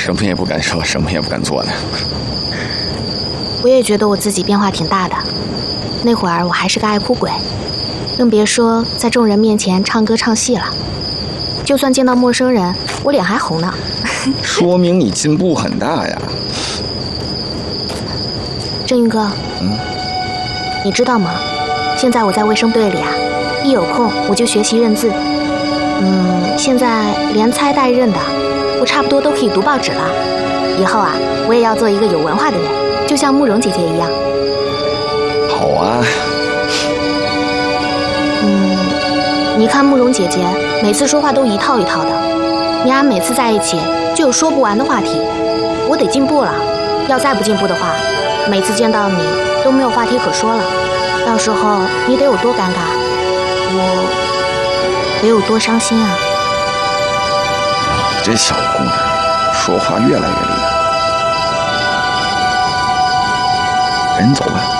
什么也不敢说，什么也不敢做呢。 我也觉得我自己变化挺大的。那会儿我还是个爱哭鬼，更别说在众人面前唱歌唱戏了。就算见到陌生人，我脸还红呢。 说明你进步很大呀。 振宇哥，你知道吗？现在我在卫生队里啊，一有空我就学习认字。现在连猜带认的，我差不多都可以读报纸了。以后啊，我也要做一个有文化的人，就像慕容姐姐一样。 好啊。 你看慕容姐姐每次说话都一套一套的，你俩每次在一起就有说不完的话题。我得进步了，要再不进步的话，每次见到你都没有话题可说了。到时候你得有多尴尬，我得有多伤心啊！ 你这小姑娘，说话越来越厉害。赶紧走吧。